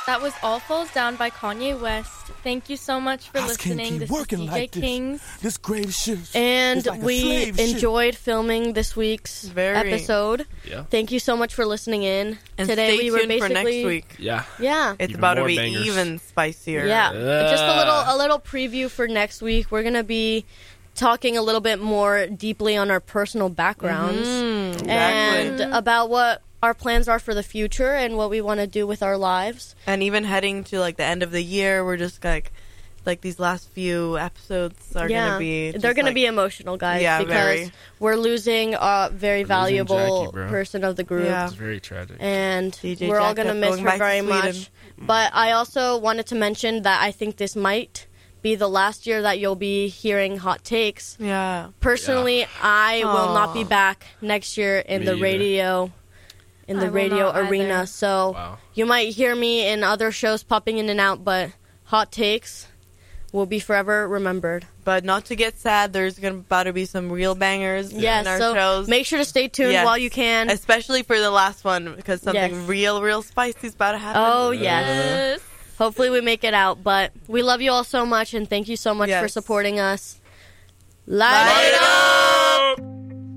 That was All Falls Down by Kanye West. Thank you so much for listening. This is DJ like Kings. This grave shit. And like we enjoyed filming this week's episode. Yeah. Thank you so much for listening in. And today stay we were tuned basically for next week. Yeah. Yeah. It's Even about to more be bangers. even spicier. Yeah. Just a little preview for next week. We're going to be talking a little bit more deeply on our personal backgrounds and about what our plans are for the future and what we want to do with our lives. And even heading to like the end of the year, we're just like these last few episodes are gonna be they're gonna be emotional, guys, because we're losing a very valuable Jackie, bro. person of the group. It's very tragic. And DJ we're all Jack gonna kept miss going her back very to Sweden. much. But I also wanted to mention that I think this might be the last year that you'll be hearing Hot Takes. Yeah. Personally, I will not be back next year in the radio arena. So you might hear me in other shows popping in and out, but Hot Takes will be forever remembered. But not to get sad, there's about to be some real bangers in our shows. Make sure to stay tuned while you can. Especially for the last one, because something real spicy is about to happen. Oh, yes. Hopefully we make it out, but we love you all so much, and thank you so much for supporting us. Light it up!